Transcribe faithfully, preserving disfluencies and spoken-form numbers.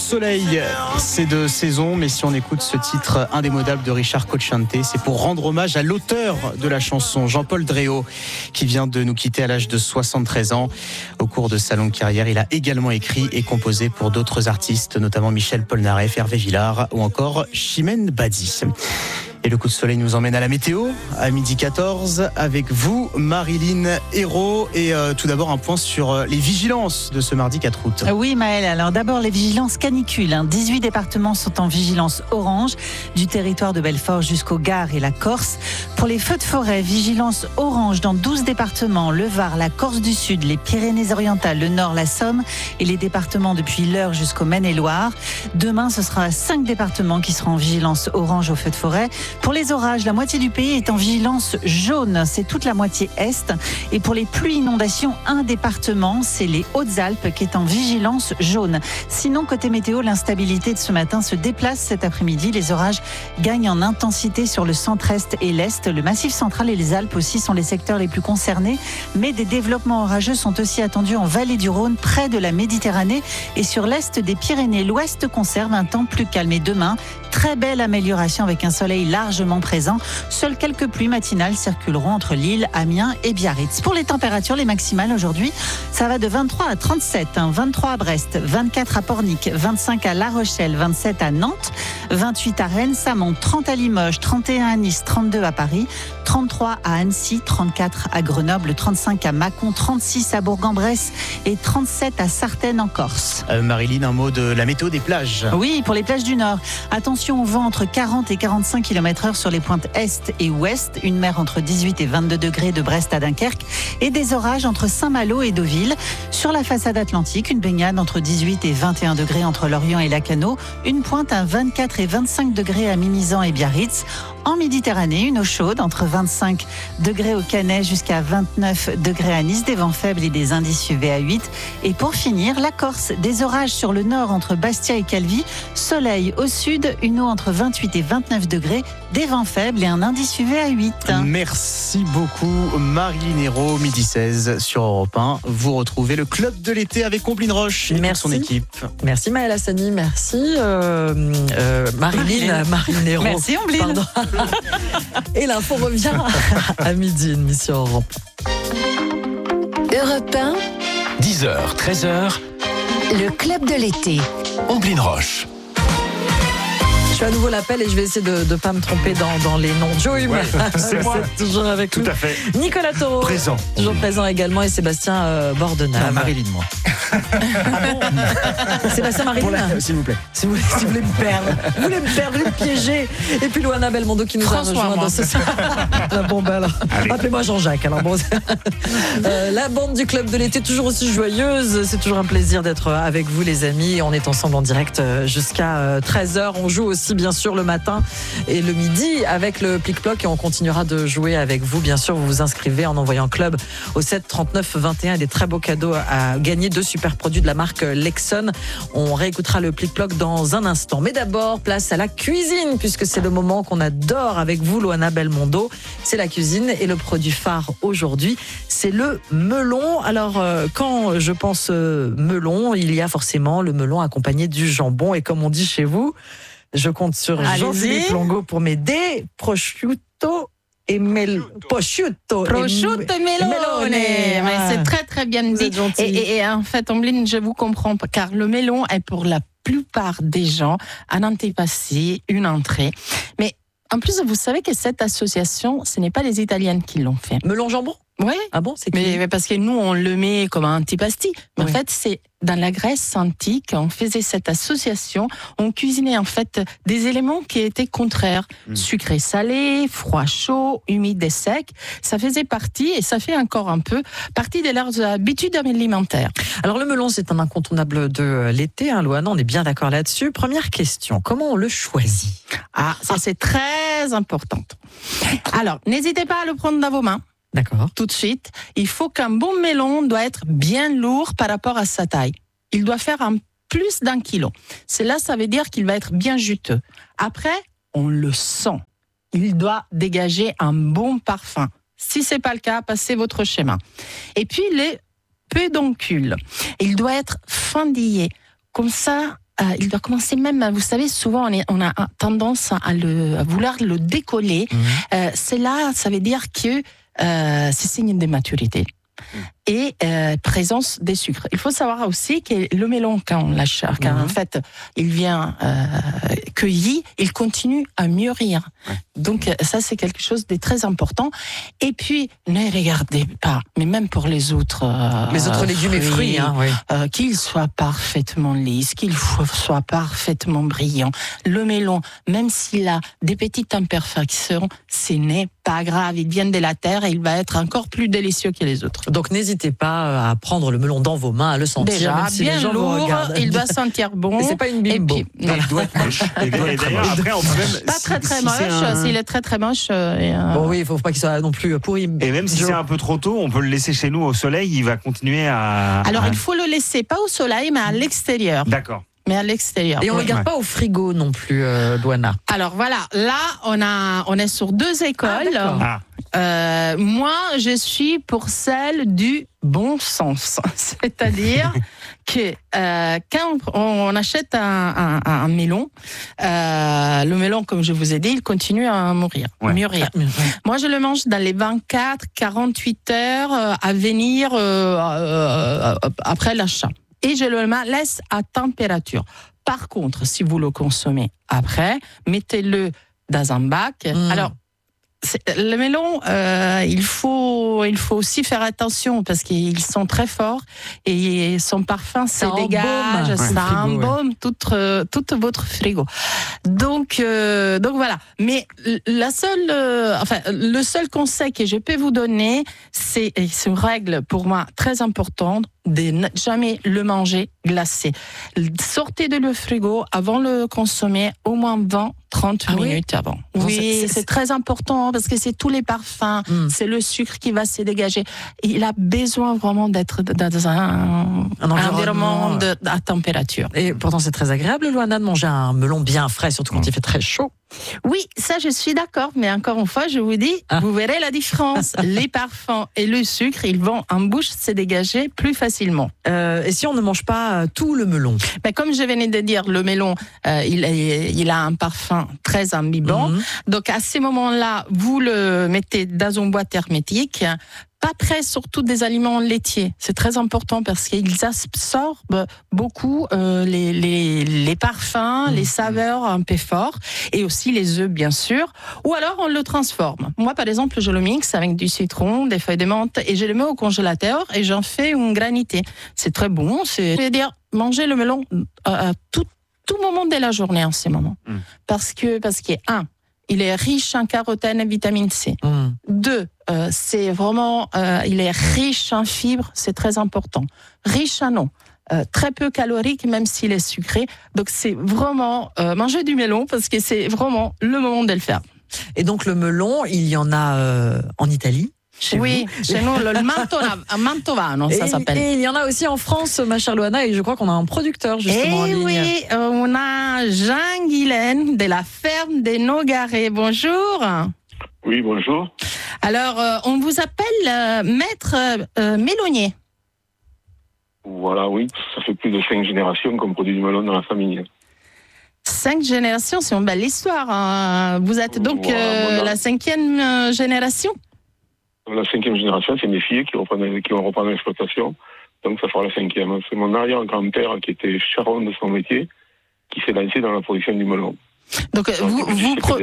soleil, c'est de saison, mais si on écoute ce titre indémodable de Richard Cocciante, c'est pour rendre hommage à l'auteur de la chanson, Jean-Paul Dréau, qui vient de nous quitter à l'âge de soixante-treize ans. Au cours de sa longue carrière, il a également écrit et composé pour d'autres artistes, notamment Michel Polnareff, Hervé Villard ou encore Chimène Badi. Et le coup de soleil nous emmène à la météo, à midi quatorze, avec vous, Marilyn Hérault. Et euh, tout d'abord, un point sur euh, les vigilances de ce mardi quatre août. Oui, Maëlle. Alors d'abord, les vigilances canicules. Hein. dix-huit départements sont en vigilance orange, du territoire de Belfort jusqu'au Gard et la Corse. Pour les feux de forêt, vigilance orange dans douze départements, le Var, la Corse du Sud, les Pyrénées-Orientales, le Nord, la Somme et les départements depuis l'Eure jusqu'au Maine-et-Loire. Demain, ce sera cinq départements qui seront en vigilance orange aux feux de forêt. Pour les orages, la moitié du pays est en vigilance jaune, c'est toute la moitié est. Et pour les pluies inondations, un département, c'est les Hautes-Alpes qui est en vigilance jaune. Sinon, côté météo, l'instabilité de ce matin se déplace cet après-midi. Les orages gagnent en intensité sur le centre-est et l'est. Le Massif central et les Alpes aussi sont les secteurs les plus concernés. Mais des développements orageux sont aussi attendus en vallée du Rhône, près de la Méditerranée et sur l'est des Pyrénées. L'ouest conserve un temps plus calme. Et demain, très belle amélioration avec un soleil largement présent. Seules quelques pluies matinales circuleront entre Lille, Amiens et Biarritz. Pour les températures, les maximales aujourd'hui, ça va de vingt-trois à trente-sept. Hein. vingt-trois à Brest, vingt-quatre à Pornic, vingt-cinq à La Rochelle, vingt-sept à Nantes, vingt-huit à Rennes, ça monte, trente à Limoges, trente et un à Nice, trente-deux à Paris, trente-trois à Annecy, trente-quatre à Grenoble, trente-cinq à Mâcon, trente-six à Bourg-en-Bresse et trente-sept à Sartène en Corse. Euh, Marilyn, un mot de la météo des plages. Oui, pour les plages du Nord. Attention au vent entre quarante et quarante-cinq kilomètres heure sur les pointes est et ouest. Une mer entre dix-huit et vingt-deux degrés de Brest à Dunkerque et des orages entre Saint-Malo et Deauville. Sur la façade atlantique, une baignade entre dix-huit et vingt et un degrés entre Lorient et Lacanau. Une pointe à vingt-quatre et vingt-cinq degrés à Mimizan et Biarritz. En Méditerranée, une eau chaude entre vingt-cinq degrés au Canet jusqu'à vingt-neuf degrés à Nice, des vents faibles et des indices U V à huit. Et pour finir, la Corse, des orages sur le nord entre Bastia et Calvi, soleil au sud, une eau entre vingt-huit et vingt-neuf degrés, des vents faibles et un indice U V à huit. Merci beaucoup Marilyn Hérault, midi seize sur Europe un. Vous retrouvez le club de l'été avec Omblin Roche et merci. son équipe. Merci Maëlle Hassani, merci euh, euh, Marilyn, Marilyn Hérault. Merci Omblin. Et l'info revient à midi, une mission Europe. Europe un, dix heures, treize heures, le club de l'été. Omblin Roche. Je fais à nouveau l'appel et je vais essayer de ne pas me tromper dans, dans les noms. Joey, ouais, c'est moi. Toujours avec Tout nous. à fait. Nicolas Taureau. Présent. Toujours présent également et Sébastien euh, Bordenave. Non, Marilyn, moi. Ah bon Sébastien Marilyn. La... S'il vous plaît. Si vous, si vous voulez me perdre, vous voulez me perdre, vous voulez me piéger. Et puis Loana Belmondo qui nous François, a rejoint moi. dans ce ah, bon, ben alors, appelez-moi Jean-Jacques. Alors bon, euh, la bande du club de l'été, toujours aussi joyeuse. C'est toujours un plaisir d'être avec vous, les amis. On est ensemble en direct jusqu'à treize heures. On joue aussi, bien sûr, le matin et le midi avec le plic-ploc et on continuera de jouer avec vous. Bien sûr, vous vous inscrivez en envoyant club au sept trente-neuf vingt et un. Des très beaux cadeaux à gagner, deux super produits de la marque Lexon. On réécoutera le plic-ploc dans un instant. Mais d'abord, place à la cuisine puisque c'est le moment qu'on adore avec vous, Loana Belmondo. C'est la cuisine et le produit phare aujourd'hui, c'est le melon. Alors, euh, quand je pense euh, melon, il y a forcément le melon accompagné du jambon et comme on dit chez vous, je compte sur Allez-y. Jean-Philippe Longo pour m'aider. Prosciutto et mel... prosciutto, Prosciutto et e melone. melone. Mais Ah. c'est très très bien Vous dit. êtes gentil. Et, et, et en fait, Omblin, je vous comprends car le melon est pour la plupart des gens un antipasti, une entrée. Mais en plus, vous savez que cette association, ce n'est pas les Italiennes qui l'ont fait. Melon jambon. Oui. Ah bon, c'est qui? Mais, mais parce que nous, on le met comme un antipasti. Mais Oui. en fait, c'est dans la Grèce antique, on faisait cette association, on cuisinait en fait des éléments qui étaient contraires. Mmh. Sucré, salé, froid, chaud, humide et sec. Ça faisait partie, et ça fait encore un peu, partie de leurs habitudes alimentaires. Alors le melon, c'est un incontournable de l'été, hein, Loana, on est bien d'accord là-dessus. Première question, comment on le choisit? Ah, ça c'est très important. Alors, n'hésitez pas à le prendre dans vos mains. D'accord. Tout de suite, il faut qu'un bon melon doit être bien lourd par rapport à sa taille. Il doit faire un plus d'un kilo. Cela, ça veut dire qu'il va être bien juteux. Après, on le sent. Il doit dégager un bon parfum. Si c'est pas le cas, passez votre schéma. Et puis les pédoncules. Il doit être fendillé. Comme ça, euh, il doit commencer même, vous savez, souvent on, est, on a tendance à, le, à vouloir le décoller. Mmh. Euh, c'est là, ça veut dire que euh, c'est signe de maturité. Mmh. Et euh, présence des sucres. Il faut savoir aussi que le melon, quand on lâche, quand mmh. en fait il vient euh, cueilli, il continue à mûrir. Ouais. Donc ça c'est quelque chose de très important. Et puis ne regardez pas, mais même pour les autres, euh, les autres légumes fruits, et fruits, hein, oui. euh, qu'ils soient parfaitement lisses, qu'ils soient parfaitement brillants. Le melon, même s'il a des petites imperfections, ce n'est pas grave. Il vient de la terre et il va être encore plus délicieux que les autres. Donc n'hésitez pas à prendre le melon dans vos mains, à le sentir. Déjà, même si bien les gens lourd, vous regardent. Il doit sentir bon. Et c'est pas une bimbo. Et puis, voilà. Il doit être moche. Et d'ailleurs, après, on peut même. Pas très très si moche. un... S'il est très très moche. Euh, et euh... Bon, oui, il faut pas qu'il soit non plus pourri. Et même si c'est un peu trop tôt, on peut le laisser chez nous au soleil. Il va continuer à. Alors, à... il faut le laisser pas au soleil, mais à l'extérieur. D'accord. Mais à l'extérieur. Et on ne ouais. le garde pas au frigo non plus, euh, Douana. Alors voilà, là on a, on est sur deux écoles. Ah, euh, moi, je suis pour celle du bon sens, c'est-à-dire que euh, quand on achète un, un, un melon, euh, le melon, comme je vous ai dit, il continue à mûrir. Ouais. mûrir. Ouais. Moi, je le mange dans les vingt-quatre à quarante-huit heures à venir euh, euh, après l'achat. Et je le laisse à température. Par contre, si vous le consommez après, mettez-le dans un bac. Mmh. Alors, le melon, euh, il faut, il faut aussi faire attention parce qu'ils sont très forts et son parfum se dégage, ouais. ça frigo, embaume ouais. tout, tout votre frigo. Donc, euh, donc voilà. Mais la seule, euh, enfin, le seul conseil que je peux vous donner, c'est, c'est une règle pour moi très importante, de ne jamais le manger glacé. Sortez de le frigo avant de le consommer au moins vingt à trente ah minutes oui avant. Non, oui, c'est, c'est, c'est très important parce que c'est tous les parfums, mm. c'est le sucre qui va se dégager. Il a besoin vraiment d'être dans un, un environnement de, à température. Et pourtant, c'est très agréable, Louana, de manger un melon bien frais, surtout quand mm. il fait très chaud. Oui, ça je suis d'accord, mais encore une fois, je vous dis, ah. vous verrez la différence. Les parfums et le sucre, ils vont en bouche se dégager plus facilement. Euh, et si on ne mange pas tout le melon? Mais comme je venais de dire, le melon, euh, il, il a un parfum très imbibant. Mm-hmm. Donc à ce moment-là, vous le mettez dans une boîte hermétique. Pas près surtout des aliments laitiers. C'est très important parce qu'ils absorbent beaucoup euh, les, les, les parfums, mmh. les saveurs un peu forts et aussi les œufs bien sûr. Ou alors on le transforme. Moi par exemple je le mixe avec du citron, des feuilles de menthe et je le mets au congélateur et j'en fais une granité. C'est très bon. C'est, c'est-à-dire manger le melon à tout, tout moment de la journée en ce moment. Mmh. Parce que, parce que un, il est riche en carotène et vitamine C. Mmh. Deux, euh, c'est vraiment, euh, il est riche en fibres, c'est très important. Riche en eau, euh, très peu calorique, même s'il est sucré. Donc c'est vraiment euh, manger du melon parce que c'est vraiment le moment de le faire. Et donc le melon, il y en a euh, en Italie? Chez oui, vous. Chez nous, le mantovano, ça et, s'appelle. Et il y en a aussi en France, ma chère Louana, et je crois qu'on a un producteur justement et en ligne. Oui, on a Jean-Guylaine de la ferme des Nogarets. Bonjour. Oui, bonjour. Alors, euh, on vous appelle euh, maître euh, melonnier. Voilà, oui, ça fait plus de cinq générations qu'on produit du melon dans la famille. Cinq générations, c'est une belle histoire. Hein. Vous êtes donc voilà, euh, voilà. la cinquième euh, génération? La cinquième génération, c'est mes filles qui, reprennent, qui vont reprendre l'exploitation. Donc ça fera la cinquième. C'est mon arrière-grand-père qui était charron de son métier, qui s'est lancé dans la production du melon. Donc, Donc vous, vous, pro-